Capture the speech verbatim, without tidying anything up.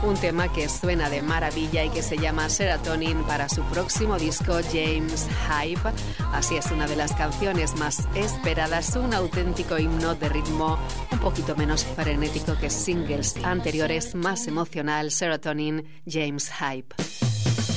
un tema que suena de maravilla y que se llama Serotonin para su próximo disco James Hype. Así es, una de las canciones más esperadas, un auténtico himno de ritmo un poquito menos frenético que singles anteriores, más emocional. Serotonin, James Hype.